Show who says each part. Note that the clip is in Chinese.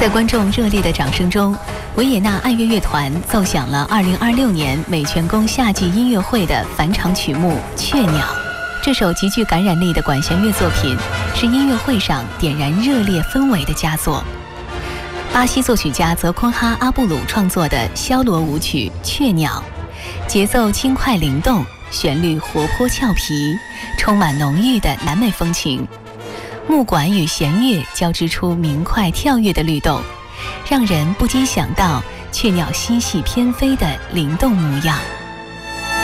Speaker 1: 在观众热烈的掌声中，维也纳爱乐乐团奏响了2026年美泉宫夏季音乐会的返场曲目《雀鸟》。这首极具感染力的管弦乐作品是音乐会上点燃热烈氛围的佳作。巴西作曲家泽昆哈·阿布鲁创作的枭罗舞曲《雀鸟》，节奏轻快灵动，旋律活泼俏皮，充满浓郁的南美风情。木管与弦乐交织出明快跳跃的律动，让人不禁想到雀鸟嬉戏翩飞的灵动模样。